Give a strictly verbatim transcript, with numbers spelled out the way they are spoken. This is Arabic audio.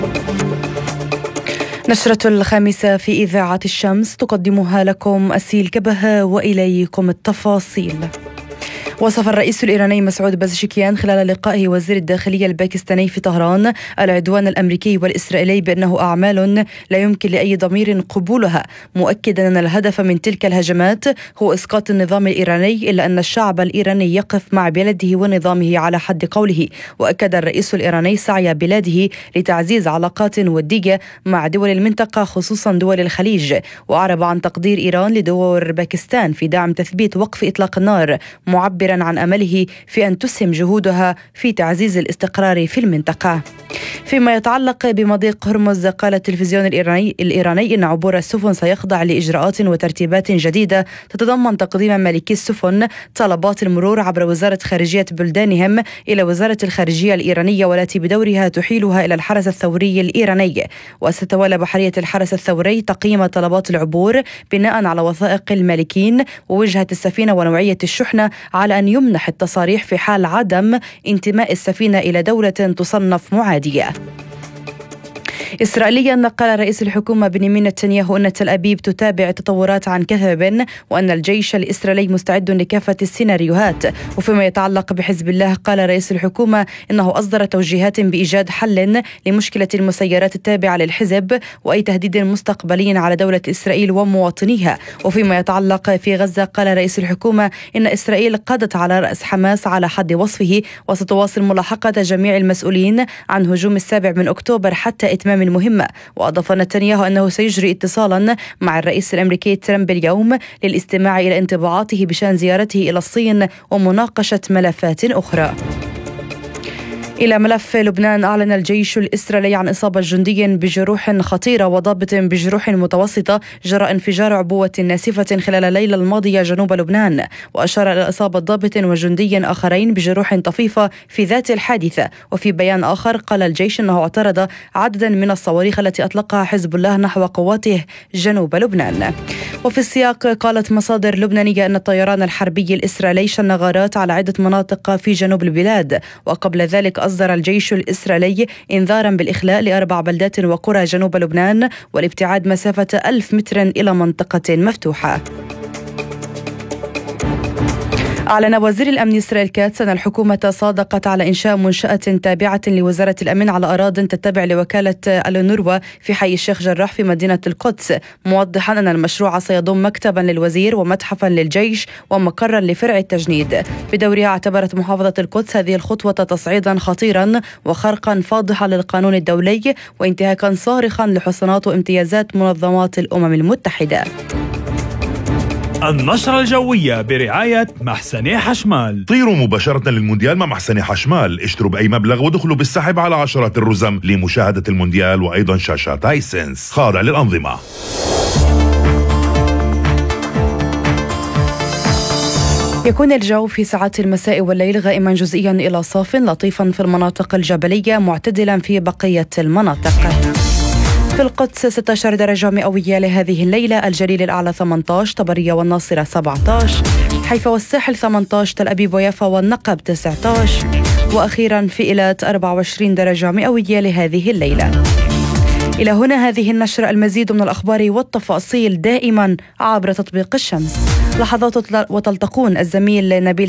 نشرة الخامسة في إذاعة الشمس تقدمها لكم أسيل كبهة، وإليكم التفاصيل. وصف الرئيس الإيراني مسعود بازشكيان خلال لقائه وزير الداخلية الباكستاني في طهران العدوان الأمريكي والإسرائيلي بأنه أعمال لا يمكن لأي ضمير قبولها، مؤكدا أن الهدف من تلك الهجمات هو إسقاط النظام الإيراني، إلا أن الشعب الإيراني يقف مع بلده ونظامه على حد قوله. وأكد الرئيس الإيراني سعي بلاده لتعزيز علاقات ودية مع دول المنطقة خصوصا دول الخليج، وأعرب عن تقدير إيران لدور باكستان في دعم تثبيت وقف إطلاق النار، معبرا عن أمله في أن تسهم جهودها في تعزيز الاستقرار في المنطقة. فيما يتعلق بمضيق هرمز، قال التلفزيون الإيراني, الإيراني إن عبور السفن سيخضع لإجراءات وترتيبات جديدة تتضمن تقديم مالكي السفن طلبات المرور عبر وزارة خارجية بلدانهم إلى وزارة الخارجية الإيرانية، والتي بدورها تحيلها إلى الحرس الثوري الإيراني. وستتولى بحرية الحرس الثوري تقييم طلبات العبور بناء على وثائق المالكين ووجهة السفينة ونوعية الشحنة، على أن يمنح التصاريح في حال عدم انتماء السفينة إلى دولة تصنف معادية. إسرائيليا، قال رئيس الحكومة بنيامين نتنياهو أن تل أبيب تتابع التطورات عن كثب، وأن الجيش الإسرائيلي مستعد لكافة السيناريوهات. وفيما يتعلق بحزب الله، قال رئيس الحكومة إنه أصدر توجيهات بإيجاد حل لمشكلة المسيرات التابعة للحزب وأي تهديد مستقبلي على دولة إسرائيل ومواطنيها. وفيما يتعلق في غزة، قال رئيس الحكومة إن إسرائيل قضت على رأس حماس على حد وصفه، وستواصل ملاحقة جميع المسؤولين عن هجوم السابع من أكتوبر حتى إتمام المهمة. وأضاف نتنياهو أنه سيجري اتصالا مع الرئيس الأمريكي ترامب اليوم للاستماع إلى انطباعاته بشأن زيارته إلى الصين ومناقشة ملفات أخرى. إلى ملف لبنان، أعلن الجيش الإسرائيلي عن إصابة جندي بجروح خطيرة وضابط بجروح متوسطة جراء انفجار عبوة ناسفة خلال الليلة الماضية جنوب لبنان، وأشار إلى إصابة ضابط وجندي آخرين بجروح طفيفة في ذات الحادثة. وفي بيان آخر، قال الجيش أنه اعترض عددا من الصواريخ التي أطلقها حزب الله نحو قواته جنوب لبنان. وفي السياق، قالت مصادر لبنانية أن الطيران الحربي الإسرائيلي شن غارات على عدة مناطق في جنوب البلاد. وقبل ذلك أصدر الجيش الإسرائيلي إنذارا بالإخلاء لأربع بلدات وقرى جنوب لبنان والابتعاد مسافة ألف متر إلى منطقة مفتوحة. أعلن وزير الأمن إسرائيل كاتس أن الحكومة صادقت على إنشاء منشأة تابعة لوزارة الأمن على أراضٍ تتبع لوكالة الأونروا في حي الشيخ جراح في مدينة القدس، موضحا أن المشروع سيضم مكتبا للوزير ومتحفا للجيش ومقرا لفرع التجنيد. بدورها، اعتبرت محافظة القدس هذه الخطوة تصعيدا خطيرا وخرقا فاضحا للقانون الدولي وانتهاكا صارخا لحصانات وامتيازات منظمات الأمم المتحدة. النشرة الجوية برعاية محسني حشمال. طيروا مباشرة للمونديال مع محسني حشمال، اشتروا بأي مبلغ ودخلوا بالسحب على عشرات الرزم لمشاهدة المونديال وأيضا شاشات هايسنس خاضع للأنظمة. يكون الجو في ساعات المساء والليل غائما جزئيا إلى صاف لطيفا في المناطق الجبلية، معتدلا في بقية المناطق. في القدس ستة عشر درجة مئوية لهذه الليلة، الجليل الأعلى ثمانية عشر، طبرية والناصرة سبعة عشر، حيفا والساحل ثمانية عشر، تل أبيب ويافا والنقب تسعة عشر، وأخيرا في إيلات أربعة وعشرين درجة مئوية لهذه الليلة. إلى هنا هذه النشرة، المزيد من الأخبار والتفاصيل دائما عبر تطبيق الشمس. لحظات وتلتقون الزميل نبيل